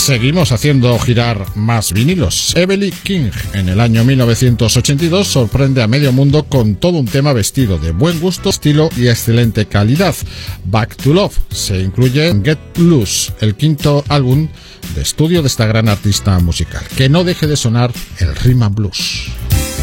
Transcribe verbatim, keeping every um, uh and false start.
seguimos haciendo girar más vinilos. Evelyn King en el año mil novecientos ochenta y dos sorprende a medio mundo con todo un tema vestido de buen gusto, estilo y excelente calidad. Back to Love se incluye en Get Loose, el quinto álbum de estudio de esta gran artista musical. Que no deje de sonar el Rhythm and Blues.